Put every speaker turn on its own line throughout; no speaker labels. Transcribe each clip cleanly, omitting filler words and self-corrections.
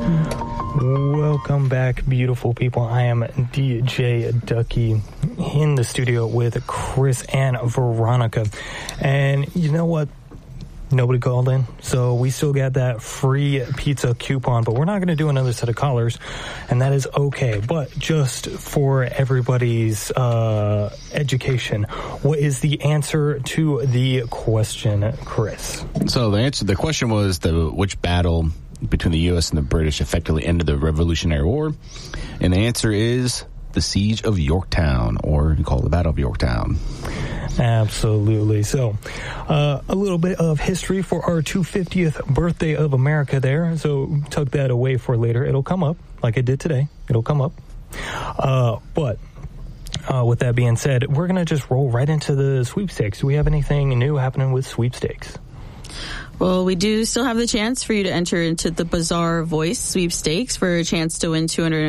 Welcome back, beautiful people. I am DJ Ducky in the studio with Chris and Veronica. And you know what? Nobody called in, so we still got that free pizza coupon, but we're not going to do another set of callers, and that is okay. But just for everybody's education, what is the answer to the question, Chris?
So the question was which battle between the U.S. and the British effectively ended the Revolutionary War, and the answer is the Siege of Yorktown, or you call it the Battle of Yorktown.
Absolutely. So, a little bit of history for our 250th birthday of America there. So, tuck that away for later. It'll come up, like it did today. It'll come up. But with that being said, we're going to just roll right into the sweepstakes. Do we have anything new happening with sweepstakes?
Well, we do still have the chance for you to enter into the Bazaar Voice sweepstakes for a chance to win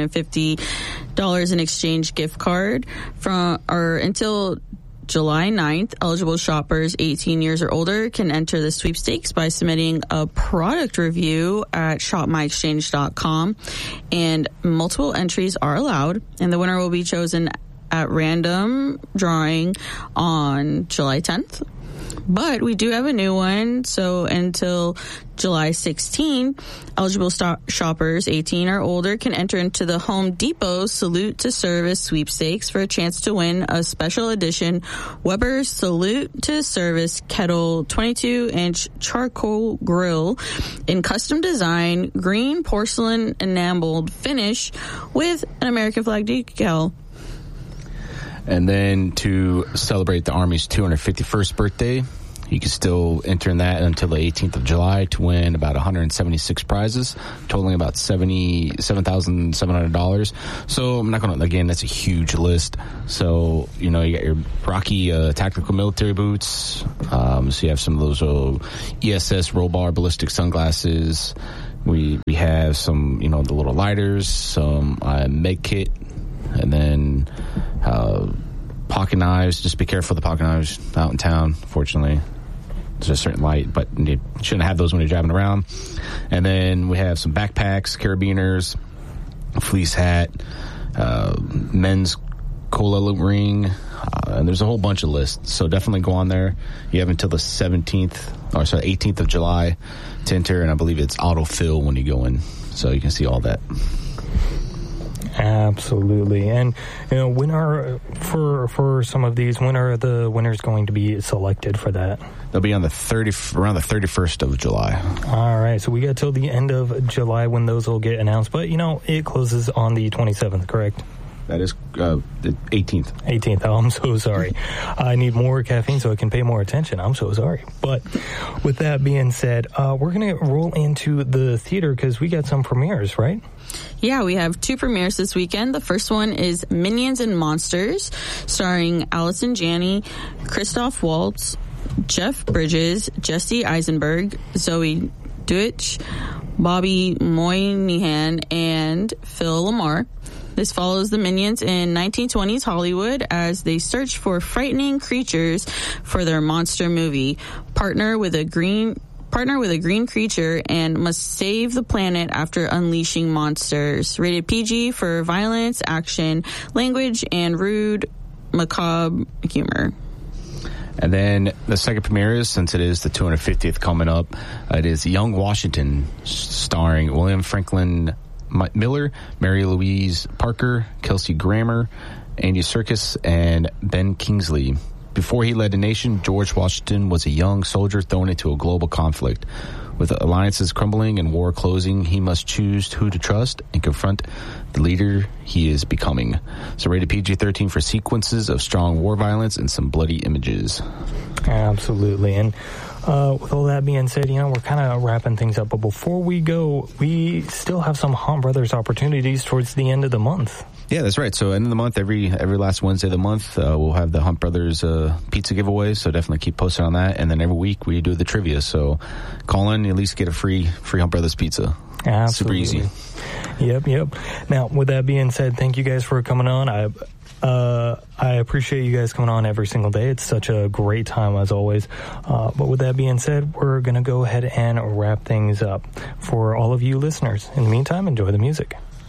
$250 in exchange gift card until July 9th. Eligible shoppers 18 years or older can enter the sweepstakes by submitting a product review at shopmyexchange.com, and multiple entries are allowed, and the winner will be chosen at random drawing on July 10th. But we do have a new one, so until July 16, eligible shoppers 18 or older can enter into the Home Depot Salute to Service sweepstakes for a chance to win a special edition Weber Salute to Service Kettle 22-inch charcoal grill in custom design, green porcelain enameled finish with an American flag decal.
And then to celebrate the Army's 251st birthday, you can still enter in that until the 18th of July to win about 176 prizes, totaling about $77,700. So I'm not going to, again, that's a huge list. So, you got your Rocky tactical military boots. So you have some of those ESS roll bar ballistic sunglasses. We have some, the little lighters, some med kit, and then pocket knives. Just be careful of the pocket knives out in town, fortunately. There's a certain light, but you shouldn't have those when you're driving around. And then we have some backpacks, carabiners, a fleece hat, men's cola ring, and there's a whole bunch of lists. So definitely go on there. You have until the 18th of July to enter, and I believe it's autofill when you go in. So you can see all that.
Absolutely. And, when are, for some of these, when are the winners going to be selected for that?
They'll be on around the 31st of July. All
right. So we got till the end of July when those will get announced. But, it closes on the 27th, correct?
That is the 18th.
18th. Oh, I'm so sorry. I need more caffeine so I can pay more attention. I'm so sorry. But with that being said, we're going to roll into the theater because we got some premieres, right?
Yeah, we have two premieres this weekend. The first one is Minions and Monsters, starring Allison Janney, Christoph Waltz, Jeff Bridges, Jesse Eisenberg, Zoe Deutsch, Bobby Moynihan, and Phil Lamar. This follows the Minions in 1920s Hollywood as they search for frightening creatures for their monster movie. Partner with a green creature and must save the planet after unleashing monsters. Rated PG for violence, action, language, and rude, macabre humor.
And then the second premiere is, since it is the 250th coming up, it is Young Washington, starring William Franklin Miller, Mary Louise Parker, Kelsey Grammer, Andy Serkis, and Ben Kingsley. Before he led the nation, George Washington was a young soldier thrown into a global conflict. With alliances crumbling and war closing, he must choose who to trust and confront the leader he is becoming. So rated PG-13 for sequences of strong war violence and some bloody images.
Absolutely. And with all that being said, we're kind of wrapping things up. But before we go, we still have some Hunt Brothers opportunities towards the end of the month.
Yeah, that's right. So end of the month, every last Wednesday of the month, we'll have the Hunt Brothers pizza giveaway. So definitely keep posting on that. And then every week we do the trivia. So call in, at least get a free Hunt Brothers pizza.
Absolutely.
Super easy.
Yep. Now, with that being said, thank you guys for coming on. I appreciate you guys coming on every single day. It's such a great time as always. But with that being said, we're going to go ahead and wrap things up for all of you listeners. In the meantime, enjoy the music.